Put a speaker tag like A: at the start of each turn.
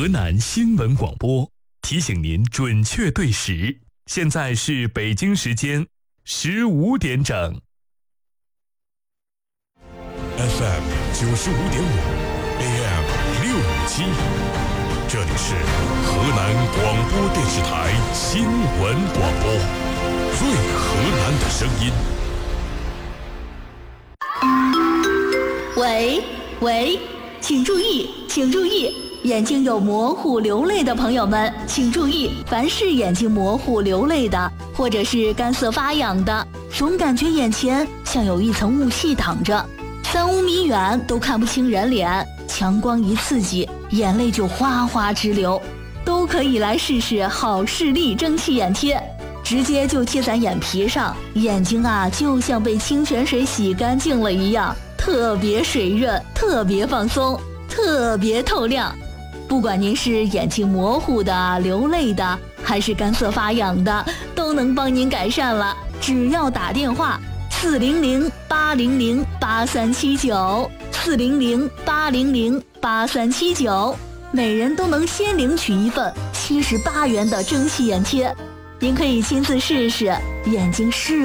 A: 河南新闻广播，提醒您准确对时。现在是北京时间15点整。
B: FM 95.5 AM 657，这里是河南广播电视台新闻广播，最河南的声音。
C: 喂，请注意，眼睛有模糊流泪的朋友们，请注意，凡是眼睛模糊流泪的，或者是干涩发痒的，总感觉眼前像有一层雾气挡着，3-5米远都看不清人脸，强光一刺激，眼泪就哗哗直流，都可以来试试好视力蒸汽眼贴，直接就贴在眼皮上，眼睛啊就像被清泉水洗干净了一样，特别水润，特别放松，特别透亮。不管您是眼睛模糊的、流泪的，还是干涩发痒的，都能帮您改善了。只要打电话400-800-8379，400-800-8379，每人都能先领取一份78元的蒸汽眼贴。您可以亲自试试，眼睛是